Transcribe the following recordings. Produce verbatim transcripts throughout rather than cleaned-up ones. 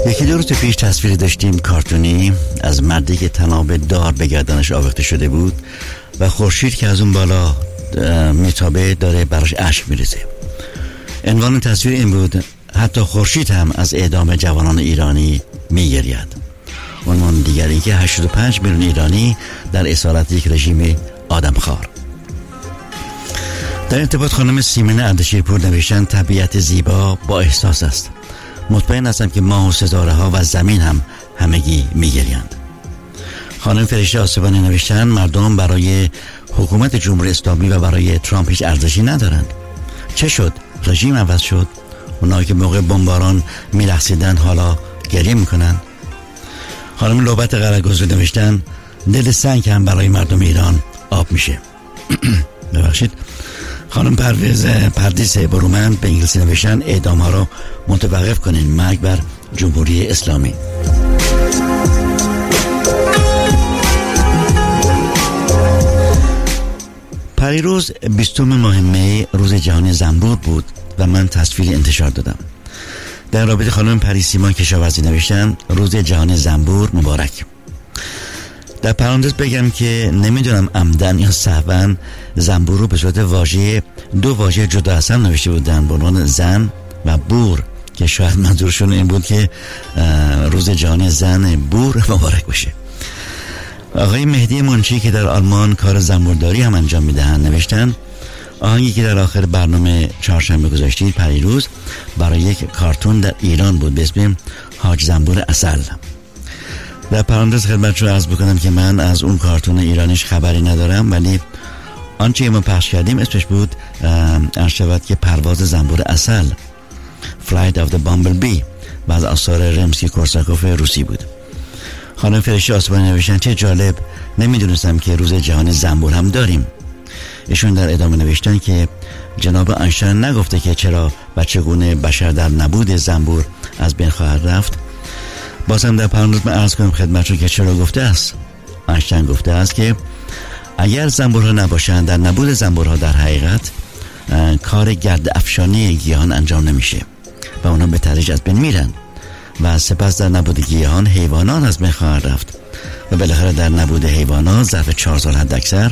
یکی دو روز پیش تصویری داشتیم کارتونی از مردی که طناب دار به گردنش آویخته شده بود و خورشید که از اون بالا میتابه داره براش اشک میریزه. عنوان تصویر این بود: حتی خورشید هم از اعدام جوانان ایرانی میگرید. عنوان دیگری که هشتاد و پنج میلیون ایرانی در اسارت یک رژیم آدمخوار. در ارتباط خانم سیمین اردشیرپور نوشتن طبیعت زیبا با احساس است. مطمئن هستم که ماه و ستاره ها و زمین هم همگی میگریند. خانم فرشته آسفانی نوشتن مردم برای حکومت جمهوری اسلامی و برای ترامپ هیچ ارزشی ندارند. چه شد؟ رژیم عوض شد؟ اونایی که موقع بمباران میرقصیدن حالا گریه میکنن؟ خانم لوبت قره‌گزرو نوشتن دل سنگ هم برای مردم ایران آب میشه. ببخشید. خانم پرویز پردیس برومند به انگلیسی نوشتن اعدام ها را متوقف کنین، مرگ بر جمهوری اسلامی. پریروز بیستم ماه می روز جهانی زنبور بود و من تصویری انتشار دادم. در رابطه خانم پریسیما کشاورزی نوشتن روز جهانی زنبور مبارک. در پرانتز بگم که نمیدونم عمدن یا سهوا زنبور رو به صورت واژه دو واژه جدا از هم نوشته بودن به عنوان زن و بور که شاید منظورشون این بود که روز جهانی زن بور مبارک باشه. آقای مهدی منشی که در آلمان کار زنبورداری هم انجام میدهن نوشتن آهنگی که در آخر برنامه چهارشنبه گذاشتید پریروز برای یک کارتون در ایران بود به اسم حاج زنبور عسل. در پرانتز خدمتتون عرض بکنم که من از اون کارتون ایرانیش خبری ندارم، ولی آنچه ما پخش کردیم اسمش بود عرض شود که پرواز زنبور عسل، Flight of the Bumblebee، و از آثار رمسکی کورساکوف روسی بود. خانم فرشته آسمانی نوشتن چه جالب، نمیدونستم که روز جهان زنبور هم داریم. ایشون در ادامه نوشتن که جناب آینشتاین نگفته که چرا و چگونه بشر در نبود زنبور از بین خواهد رفت. بازم در پرانتز من عرض کنم خدمتتون که چرا گفته است. آینشتاین گفته است که اگر زنبورها نباشند، در نبود زنبورها در حقیقت کار گرد افشانی گیاهان انجام نمیشه و اونا به تدریج از بین میرن و سپس در نبود گیاهان حیوانات از بین خواهند رفت و بالاخره در نبود حیوانات ظرف چهار سال حد اکثر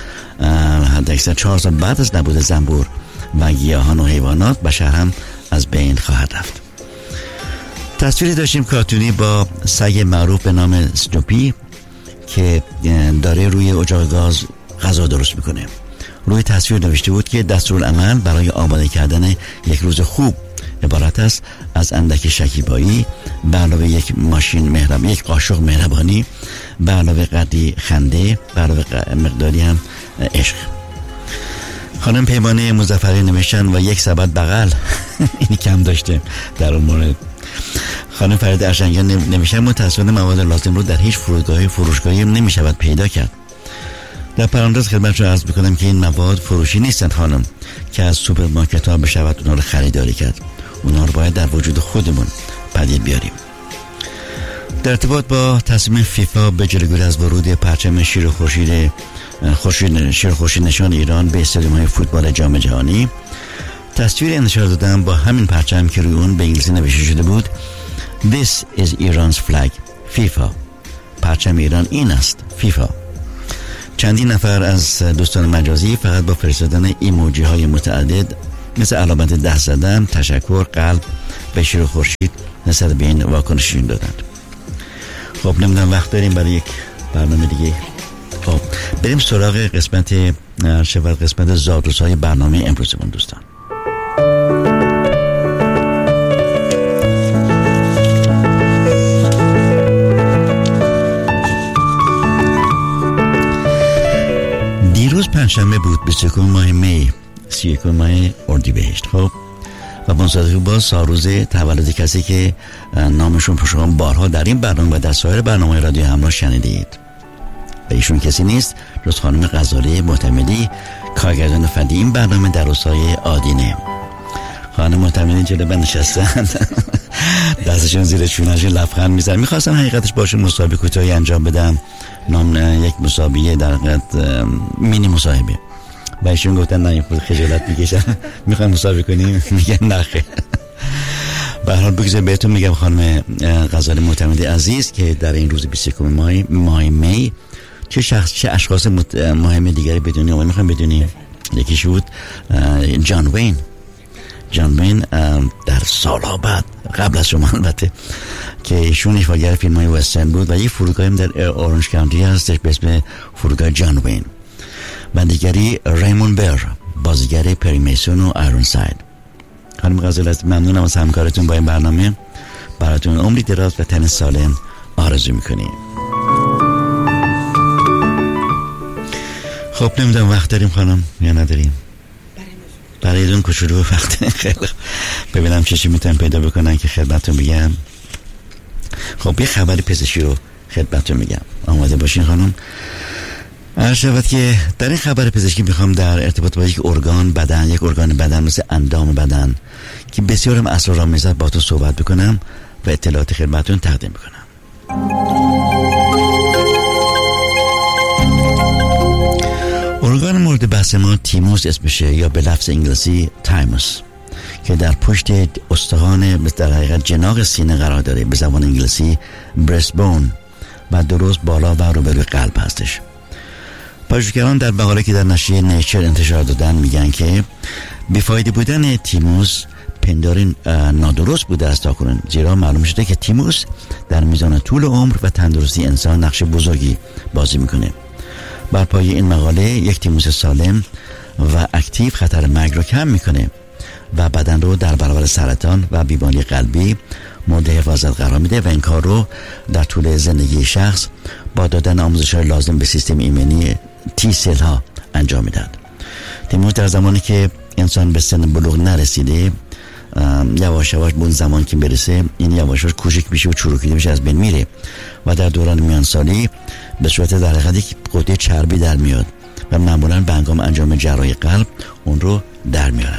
حد اکثر چهار سال بعد از نبود زنبور و گیاهان و حیوانات بشر هم از بین خواهد رفت. تصویری داشتیم کارتونی با سگ معروف به نام سنوپی که داره روی اجاق گاز غذا درست میکنه. روی تصویر نوشته بود که دستورالعمل برای آماده کردن یک روز خوب عبارت است از اندک شکیبایی به علاوه یک ماشین مهربانی، یک قاشق مهربانی، به علاوه قدری خنده، به علاوه مقداری هم عشق. خانم پیمانه مظفری نوشتن و یک سبد بغل اینی کم داشته در اون مورد. خانم فرید ارشنگیان نوشتن متأسفانه مواد لازم رو در هیچ فرودگاه فروشگاهی نمیشود پیدا کرد. در پرانتز خدمت رو عرض بکنم که این مواد فروشی نیستند خانم که از سوپرمارکت ها بشود اونا رو خریداری کرد. اونا رو باید در وجود خودمون پدید بیاریم. در ارتباط با تصمیم فیفا به جلوگیری از ورود پرچم شیر خورشید خورشید شیر خورشید نشان ایران به استادیوم‌های فوتبال جام جهانی تصویر انتشار دادم با همین پرچم که روی اون به انگلیسی نوشته شده بود This is Iran's flag FIFA. پرچم ایران این است فیفا. چندین نفر از دوستان مجازی فقط با فرستادن ایموجی های متعدد مثل علامت دست زدن، تشکر، قلب به شیر خورشید نسبت به این واکنششون دادند. خب نمیدونم وقت داریم برای یک برنامه دیگه. خب بریم سراغ قسمت شفت قسمت زادروزهای برنامه امروزمون دوستان. دیروز پنجشنبه بود بیست و یکم ماه می سی و یکم ماه اردیبهشت. خب و منصادفی با سالروز تولد کسی که نامشون رو شما بارها در این برنامه و در سایر برنامه رادیو همراه شنیدید و ایشون کسی نیست جز خانم غزاله معتمدی، کارگردان فنی این برنامه در روستای آدینه. خانم معتمدی جلو من نشستن دستشون زیر چونشون لبخند میزنن. میخواستم حقیقتش باشون مسابقه کوتاهی انجام بدم، نام یک مسابقه در حقیقت مینی مصاحبه، و ایشون گفتن نه این خود خجالت میکشن میخوان مسابقه کنیم، میگن نخه. به هر حال بگذار بهتون میگم خانم غزاله معتمدی عزیز که در این روز بیست و یک ماه ماه می چه شخص چه اشخاص مهم دیگری بدونی و میخوام بدونی. یکیش بود جان وین. جان وین در سالها بعد قبل از شما البته که ایشون ایفاگر فیلم های وسترن بود و یک فرودگاه هم در اورنج کانتی هستش به اسم فرودگاه جان وین. و دیگری ریمون بر، بازیگر پری میسون و آیرون ساید. خانم غزاله ممنونم از همکارتون با این برنامه. براتون عمری دراز و تن سالم آرزو میکنیم. خب نمیدونم وقت داریم خانم یا نداریم؟ برای دون کوچولو وقت خیلی ببینم چه چی میتونم پیدا بکنن که خدمتتون بگم. خب یه خبر پزشکی رو خدمتتون میگم، آماده باشین خانم. عرض شود که در این خبر پزشکی میخوام در ارتباط با یک ارگان بدن، یک ارگان بدن مثل اندام بدن که بسیار هم اسرارآمیز با تو صحبت بکنم و اطلاعات خدمتتون تقدیم بکنم. ارگان مورد بحث ما تیموس اسمشه یا به لفظ انگلیسی تایموس که در پشت استخوان در حقیقت جناق سینه قرار داره، به زبان انگلیسی برست بون، و درست بالا و روبروی قلب هستش. پژوهشگران در مقاله که در نشریه نیچر انتشار دادن میگن که بیفایده بودن تیموس پنداری نادرست بوده است تاکنون، زیرا معلوم شده که تیموس در میزان طول عمر و تندرستی انسان نقش بزرگی بازی میکنه. بر پایه این مقاله یک تیموس سالم و اکتیو خطر مرگ را کم میکنه و بدن رو در برابر سرطان و بیماری قلبی مورد حفاظت قرار میده و این کار رو در طول زندگی شخص با دادن آموزش‌های لازم به سیستم ایمنی تی سل ها انجام میداد. تیموس در زمانی که انسان به سن بلوغ نرسیده یواش یواش به اون زمان که برسه این یواش یواش کوچک میشه و چروکیده میشه، از بین میره و در دوران میانسالی به صورت در حقیقت یک قطعه چربی در میاد و معمولا به هنگام انجام جراحی قلب اون رو در میارن.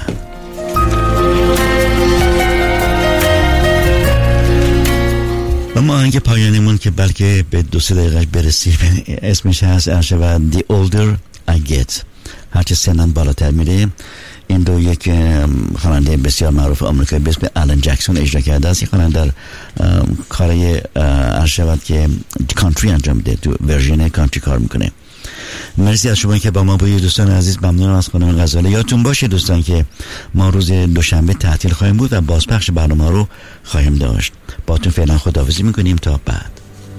و ما آهنگ پایانیمون که بلکه به دو سه دقیقه برسیم اسمش هست و The Older I Get. هرچه سنم بالاتر میره این رو یک خواننده بسیار معروف آمریکایی به اسم آلن جکسون اجرا کرده است. این خواننده در کارهای عرض شود که کانتری انجام میده، تو ورژن کانتری کار میکنه. مرسی از شما که با ما بودید دوستان عزیز. ممنونم از خانم غزاله. یادتون باشه دوستان که ما روز دوشنبه تعطیل خواهیم بود و بازپخش برنامه رو خواهیم داشت. باهاتون فعلا خداحافظی میکنیم تا بعد.